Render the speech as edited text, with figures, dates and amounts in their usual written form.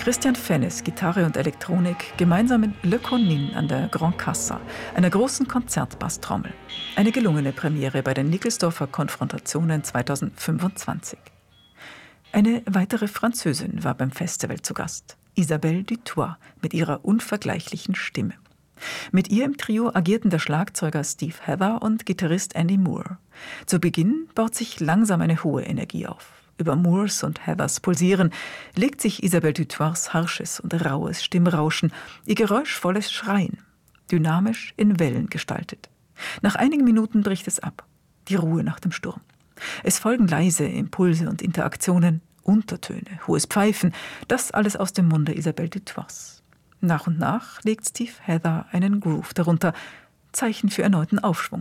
Christian Fennes, Gitarre und Elektronik, gemeinsam mit Le Connin an der Grand Cassa, einer großen Konzertbasstrommel. Eine gelungene Premiere bei den Nickelsdorfer Konfrontationen 2025. Eine weitere Französin war beim Festival zu Gast, Isabelle Dutoit, mit ihrer unvergleichlichen Stimme. Mit ihr im Trio agierten der Schlagzeuger Steve Heather und Gitarrist Andy Moore. Zu Beginn baut sich langsam eine hohe Energie auf. Über Moores und Heathers Pulsieren legt sich Isabelle Dutoits harsches und raues Stimmrauschen, ihr geräuschvolles Schreien, dynamisch in Wellen gestaltet. Nach einigen Minuten bricht es ab, die Ruhe nach dem Sturm. Es folgen leise Impulse und Interaktionen, Untertöne, hohes Pfeifen, das alles aus dem Munde Isabelle Dutoits. Nach und nach legt Steve Heather einen Groove darunter, Zeichen für erneuten Aufschwung.